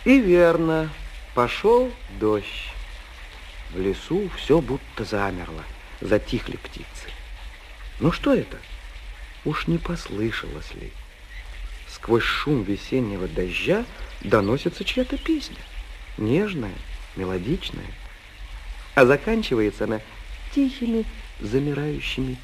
И верно, пошел дождь. В лесу все будто замерло, затихли птицы. Ну что это? Уж не послышалось ли? Сквозь шум весеннего дождя доносится чья-то песня. Нежная, мелодичная. А заканчивается она тихими, замирающими